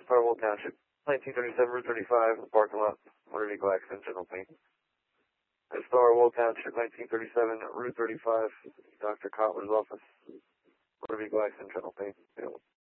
Firewall Township, 1937 Route 35, parking lot, motor vehicle accident, general paint. Firewall Township, 1937 Route 35, Dr. Kotler's office, motor vehicle accident, general paint.